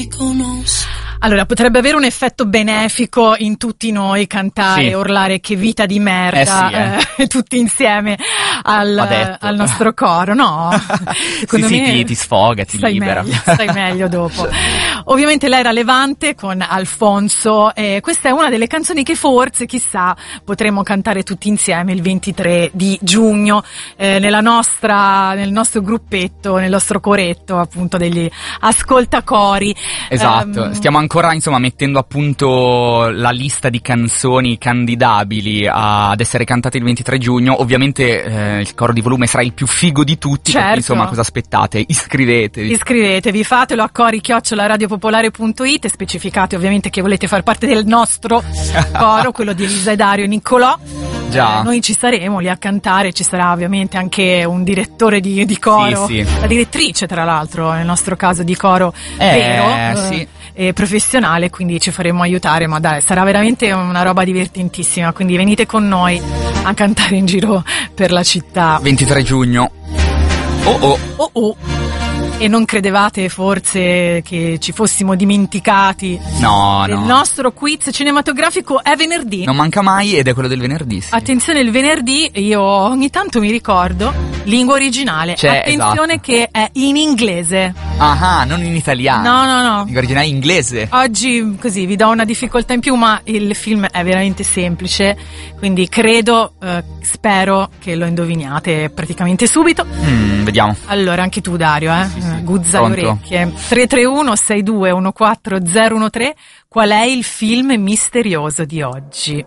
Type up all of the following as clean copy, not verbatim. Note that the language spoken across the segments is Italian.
Allora, potrebbe avere un effetto benefico in tutti noi cantare, sì. urlare che vita di merda, tutti insieme al nostro coro, no? Secondo me ti sfoga, ti libera. Stai meglio dopo. Ovviamente lei era Levante con Alfonso, e questa è una delle canzoni che forse, chissà, potremo cantare tutti insieme il 23 di giugno nel nostro gruppetto, nel nostro coretto appunto degli ascoltacori. Esatto, stiamo ancora mettendo a punto la lista di canzoni candidabili ad essere cantate il 23 giugno. Ovviamente il coro di volume sarà il più figo di tutti, certo. Perché, insomma, cosa aspettate? Iscrivetevi, fatelo a cori@radiopopolare.it e specificate ovviamente che volete far parte del nostro coro, quello di Elisa e Dario Niccolò. Già. Noi ci saremo lì a cantare, ci sarà ovviamente anche un direttore di coro, sì. La direttrice tra l'altro, nel nostro caso di coro vero, sì. E professionale, quindi ci faremo aiutare, ma dai, sarà veramente una roba divertentissima, quindi venite con noi a cantare in giro per la città. 23 giugno. Oh. E non credevate forse che ci fossimo dimenticati? No. Il nostro quiz cinematografico è venerdì. Non manca mai ed è quello del venerdì, sì. Attenzione, il venerdì io ogni tanto mi ricordo lingua originale. Attenzione, esatto. Che è in inglese. Ah, non in italiano. No. Lingua originale inglese. Oggi così vi do una difficoltà in più, ma il film è veramente semplice, quindi spero che lo indoviniate praticamente subito. Vediamo. Allora, anche tu Dario, Sì. guzza le orecchie. 331-6214-013, qual è il film misterioso di oggi?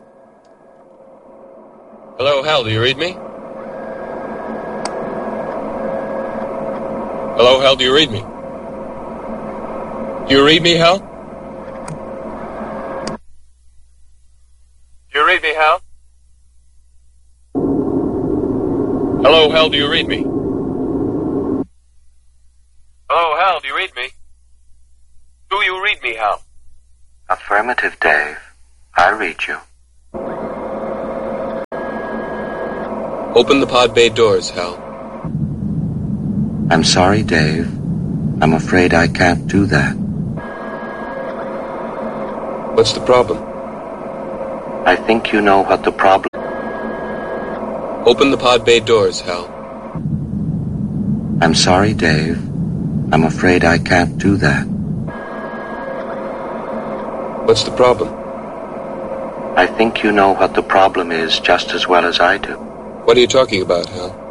Hello, Hal, do you read me? Hello, Hal, do you read me? Do you read me, Hal? Do you read me, Hal? Hello, Hal, do you read me? Hello, Hal, do you read me? Do you read me, Hal? Affirmative, Dave. I read you. Open the pod bay doors, Hal. I'm sorry, Dave. I'm afraid I can't do that. What's the problem? I think you know what the problem... Open the pod bay doors, Hal. I'm sorry, Dave. I'm afraid I can't do that. What's the problem? I think you know what the problem is just as well as I do. What are you talking about, Hal?